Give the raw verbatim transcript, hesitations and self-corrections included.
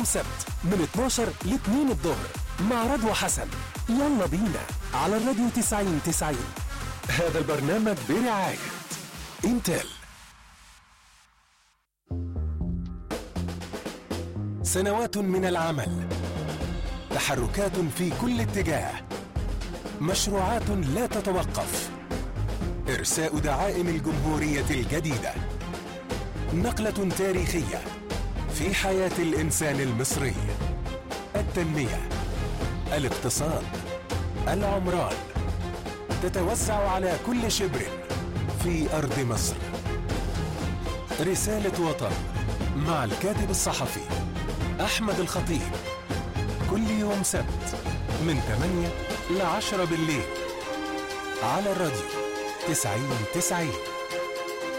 سبت من اتناشر ل اتنين الظهر مع رضوى حسن. يلا بينا على الراديو تسعين تسعين. هذا البرنامج برعاية انتل. سنوات من العمل، تحركات في كل اتجاه، مشروعات لا تتوقف، إرساء دعائم الجمهورية الجديدة، نقلة تاريخية في حياة الإنسان المصري. التنمية، الاقتصاد، العمران تتوزع على كل شبر في أرض مصر. رسالة وطن مع الكاتب الصحفي أحمد الخطيب، كل يوم سبت من ثمانية ل عشرة بالليل على الراديو تسعين تسعين.